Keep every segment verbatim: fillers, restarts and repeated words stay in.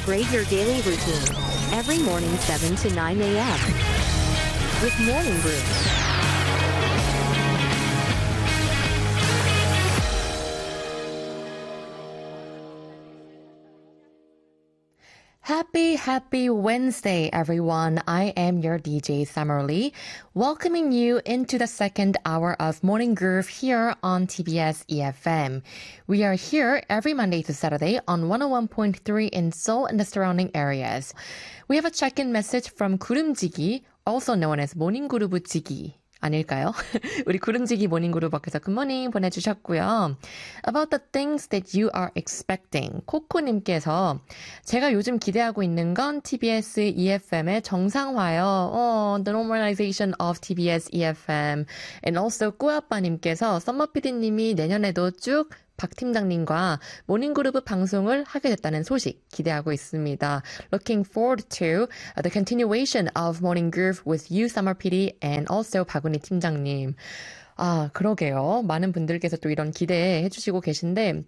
Upgrade your daily routine. Every morning seven to nine a.m. with Morning Groove. Happy, happy Wednesday, everyone. I am your D J, Summer Lee, welcoming you into the second hour of Morning Groove here on T B S E F M. We are here every Monday to Saturday on one oh one point three in Seoul and the surrounding areas. We have a check-in message from 구름지기, also known as 모닝그루브지기. 아닐까요? 우리 구름지기 모닝그룹에서 굿모닝 보내주셨고요. About the things that you are expecting. 코코님께서 제가 요즘 기대하고 있는 건 티비에스 이에프엠의 정상화요. Oh, the normalization of 티비에스 이에프엠. And also 꾸아빠님께서 썸머피디님이 내년에도 쭉 박 팀장님과 모닝그룹 방송을 하게 됐다는 소식 기대하고 있습니다. Looking forward to the continuation of Morning Groove with you, Summer 피디, and also 박은희 팀장님. 아, 그러게요. 많은 분들께서 또 이런 기대해 주시고 계신데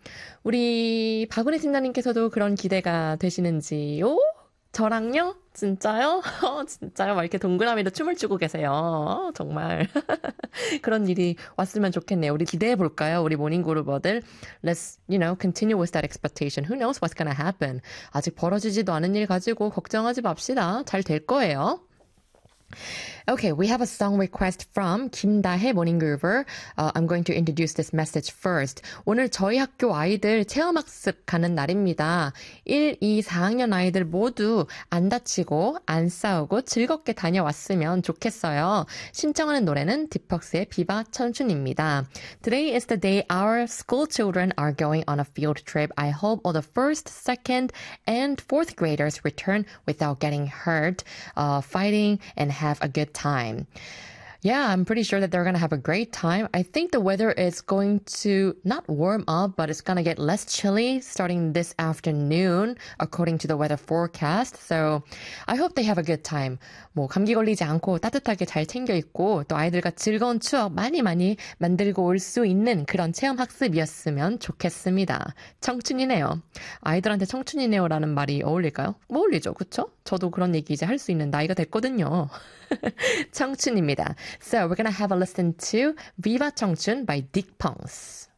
우리 박은희 팀장님께서도 그런 기대가 되시는지요? 저랑요? 진짜요? 어, 진짜요? 막 이렇게 동그라미로 춤을 추고 계세요. 어, 정말. 그런 일이 왔으면 좋겠네요. 우리 기대해 볼까요? 우리 모닝그룹어들. Let's, you know, continue with that expectation. Who knows what's gonna happen? 아직 벌어지지도 않은 일 가지고 걱정하지 맙시다. 잘 될 거예요. Okay, we have a song request from 김다혜 모닝그루버. Uh, I'm going to introduce this message first. 오늘 저희 학교 아이들 체험학습 가는 날입니다. 일, 이, 사 학년 아이들 모두 안 다치고 안 싸우고 즐겁게 다녀왔으면 좋겠어요. 신청하는 노래는 디퍽스의 비바 청춘입니다. Today is the day our school children are going on a field trip. I hope all the first, second, and fourth graders return without getting hurt, uh, fighting, and have a good time. Yeah, I'm pretty sure that they're going to have a great time. I think the weather is going to not warm up, but it's going to get less chilly starting this afternoon, according to the weather forecast. So I hope they have a good time. 뭐 감기 걸리지 않고 따뜻하게 잘 챙겨 입고 또 아이들과 즐거운 추억 많이 많이 만들고 올 수 있는 그런 체험 학습이었으면 좋겠습니다. 청춘이네요. 아이들한테 청춘이네요라는 말이 어울릴까요? 뭐 어울리죠, 그렇죠? 저도 그런 얘기 이제 할 수 있는 나이가 됐거든요. 청춘입니다. So we're gonna have a listen to Viva 청춘 by Dick Pongs.